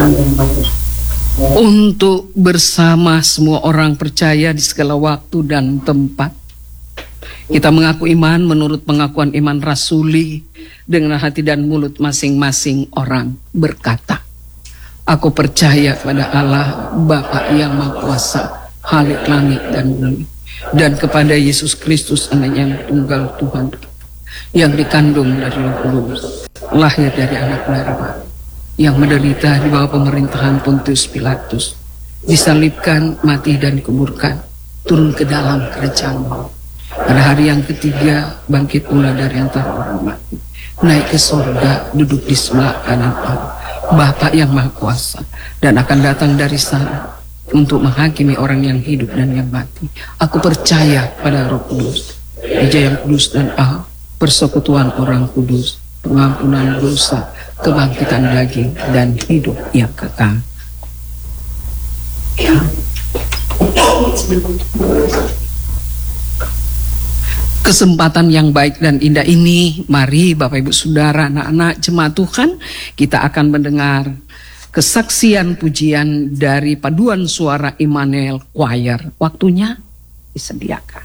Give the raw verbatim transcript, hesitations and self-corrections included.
untuk bersama semua orang percaya di segala waktu dan tempat. Kita mengaku iman menurut pengakuan iman rasuli dengan hati dan mulut masing-masing orang berkata, aku percaya pada Allah Bapa yang Maha Kuasa, Khalik langit dan bumi, dan kepada Yesus Kristus anaknya yang tunggal Tuhan, yang dikandung dari Roh Kudus, lahir dari anak Maria, yang menderita di bawah pemerintahan Pontius Pilatus, disalibkan, mati dan dikuburkan, turun ke dalam kerajaan maut. Pada hari yang ketiga bangkit pula dari antara orang mati, naik ke sorga, duduk di sebelah kanan Allah Bapa yang Maha Kuasa, dan akan datang dari sana untuk menghakimi orang yang hidup dan yang mati. Aku percaya pada Roh Kudus, Gereja yang kudus dan Allah, persekutuan orang kudus, pengampunan dosa, kebangkitan daging, dan hidup yang kekal. Kesempatan yang baik dan indah ini, mari Bapak Ibu Saudara, anak-anak jemaat Tuhan, kita akan mendengar kesaksian pujian dari paduan suara Immanuel Choir. Waktunya disediakan.